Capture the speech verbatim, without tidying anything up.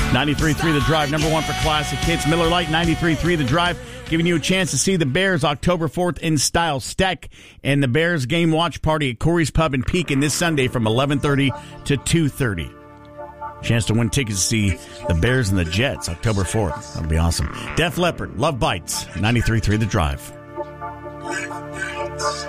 ninety-three point three The Drive, number one for classic hits. Miller Lite, ninety-three point three The Drive, giving you a chance to see the Bears October fourth in style. Steck and the Bears game watch party at Corey's Pub in Pekin this Sunday from eleven thirty to two thirty. Chance to win tickets to see the Bears and the Jets October fourth. That'll be awesome. Def Leppard, Love Bites, ninety-three point three The Drive.